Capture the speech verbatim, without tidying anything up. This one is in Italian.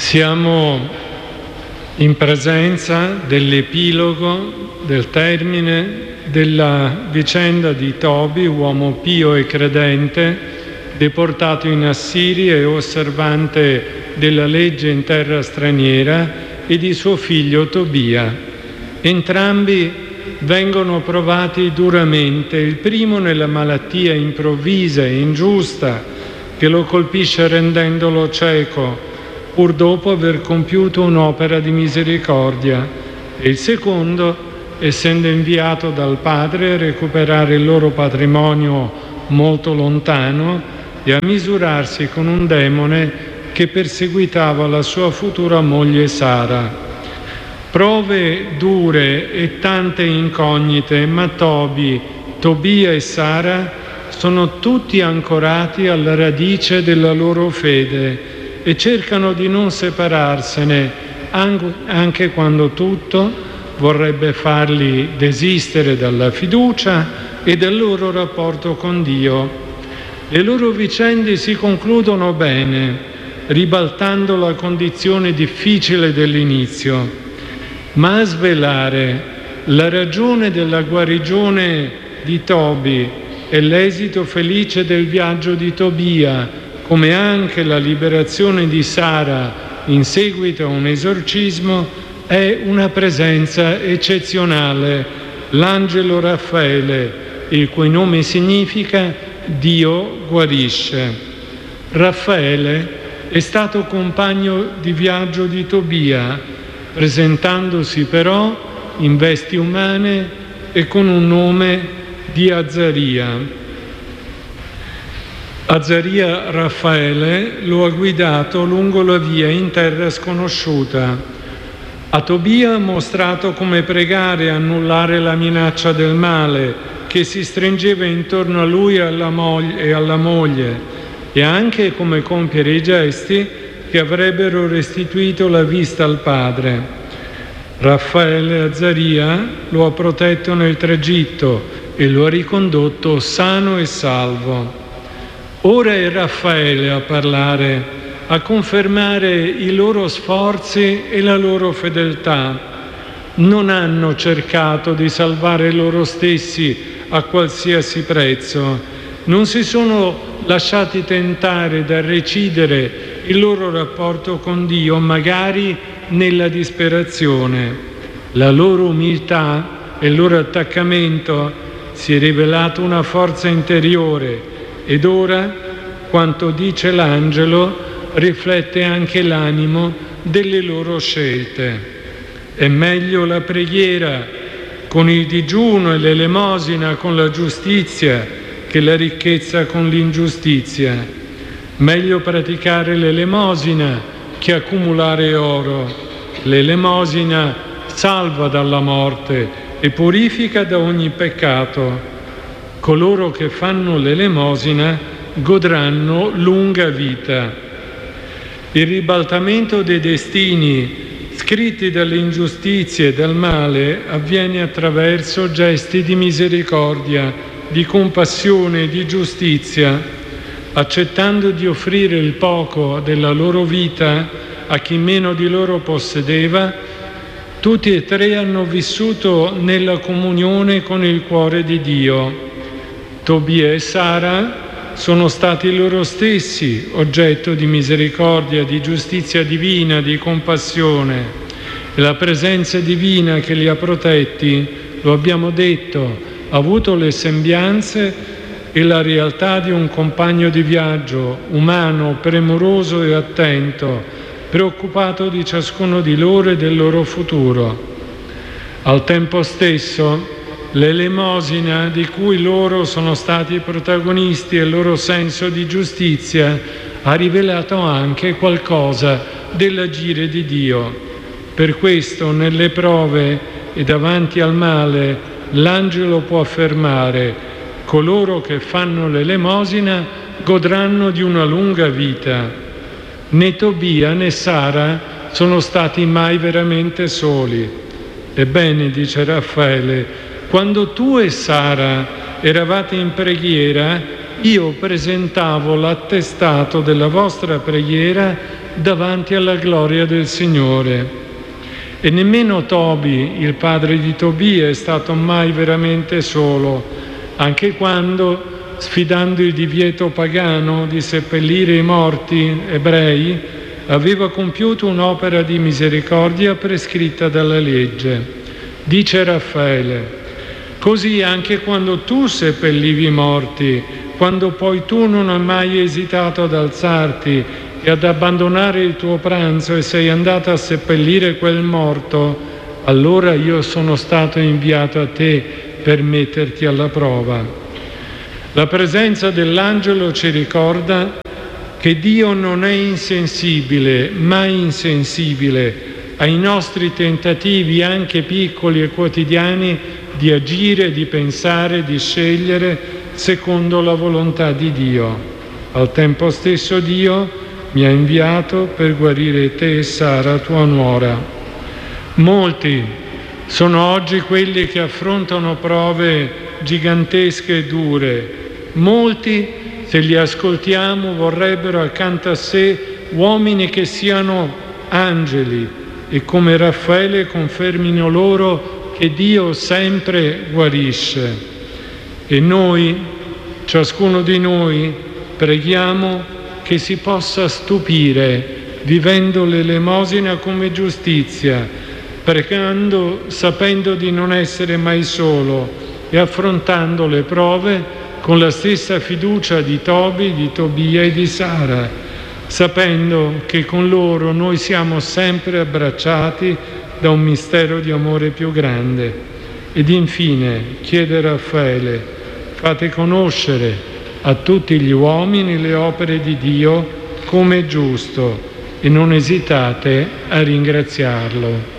Siamo in presenza dell'epilogo, del termine della vicenda di Tobi, uomo pio e credente, deportato in Assiria e osservante della legge in terra straniera, e di suo figlio Tobia. Entrambi vengono provati duramente, il primo nella malattia improvvisa e ingiusta che lo colpisce rendendolo cieco, pur dopo aver compiuto un'opera di misericordia, e il secondo, essendo inviato dal padre a recuperare il loro patrimonio molto lontano e a misurarsi con un demone che perseguitava la sua futura moglie Sara. Prove dure e tante incognite, ma Tobi, Tobia e Sara sono tutti ancorati alla radice della loro fede e cercano di non separarsene, anche quando tutto vorrebbe farli desistere dalla fiducia e del loro rapporto con Dio. Le loro vicende si concludono bene, ribaltando la condizione difficile dell'inizio, ma a svelare la ragione della guarigione di Tobi e l'esito felice del viaggio di Tobia, come anche la liberazione di Sara in seguito a un esorcismo, è una presenza eccezionale, l'angelo Raffaele, il cui nome significa Dio guarisce. Raffaele è stato compagno di viaggio di Tobia, presentandosi però in vesti umane e con un nome di Azzaria. Azzaria Raffaele lo ha guidato lungo la via in terra sconosciuta. A Tobia ha mostrato come pregare e annullare la minaccia del male che si stringeva intorno a lui e alla moglie, e alla moglie, e anche come compiere i gesti che avrebbero restituito la vista al padre. Raffaele Azzaria lo ha protetto nel tragitto e lo ha ricondotto sano e salvo. Ora è Raffaele a parlare, a confermare i loro sforzi e la loro fedeltà. Non hanno cercato di salvare loro stessi a qualsiasi prezzo, non si sono lasciati tentare da recidere il loro rapporto con Dio, magari nella disperazione. La loro umiltà e il loro attaccamento si è rivelato una forza interiore, ed ora, quanto dice l'angelo, riflette anche l'animo delle loro scelte. È meglio la preghiera con il digiuno e l'elemosina con la giustizia che la ricchezza con l'ingiustizia. Meglio praticare l'elemosina che accumulare oro. L'elemosina salva dalla morte e purifica da ogni peccato. Coloro che fanno l'elemosina godranno lunga vita. Il ribaltamento dei destini scritti dalle ingiustizie e dal male avviene attraverso gesti di misericordia, di compassione e di giustizia, accettando di offrire il poco della loro vita a chi meno di loro possedeva. Tutti e tre hanno vissuto nella comunione con il cuore di Dio. Tobia e Sara sono stati loro stessi oggetto di misericordia, di giustizia divina, di compassione. E la presenza divina che li ha protetti, lo abbiamo detto, ha avuto le sembianze e la realtà di un compagno di viaggio, umano, premuroso e attento, preoccupato di ciascuno di loro e del loro futuro. Al tempo stesso, l'elemosina di cui loro sono stati protagonisti e il loro senso di giustizia ha rivelato anche qualcosa dell'agire di Dio. Per questo, nelle prove e davanti al male, l'angelo può affermare: coloro che fanno l'elemosina godranno di una lunga vita. Né Tobia né Sara sono stati mai veramente soli. Ebbene, dice Raffaele, quando tu e Sara eravate in preghiera, io presentavo l'attestato della vostra preghiera davanti alla gloria del Signore. E nemmeno Tobi, il padre di Tobia, è stato mai veramente solo, anche quando, sfidando il divieto pagano di seppellire i morti ebrei, aveva compiuto un'opera di misericordia prescritta dalla legge. Dice Raffaele: così anche quando tu seppellivi i morti, quando poi tu non hai mai esitato ad alzarti e ad abbandonare il tuo pranzo e sei andato a seppellire quel morto, allora io sono stato inviato a te per metterti alla prova. La presenza dell'angelo ci ricorda che Dio non è insensibile, mai insensibile, ai nostri tentativi, anche piccoli e quotidiani, di agire, di pensare, di scegliere secondo la volontà di Dio. Al tempo stesso Dio mi ha inviato per guarire te e Sara, tua nuora. Molti sono oggi quelli che affrontano prove gigantesche e dure. Molti, se li ascoltiamo, vorrebbero accanto a sé uomini che siano angeli e come Raffaele confermino loro che Dio sempre guarisce. E noi, ciascuno di noi, preghiamo che si possa stupire vivendo l'elemosina come giustizia, pregando sapendo di non essere mai solo e affrontando le prove con la stessa fiducia di Tobi, di Tobia e di Sara, sapendo che con loro noi siamo sempre abbracciati da un mistero di amore più grande. Ed infine chiede Raffaele: fate conoscere a tutti gli uomini le opere di Dio come è giusto e non esitate a ringraziarlo.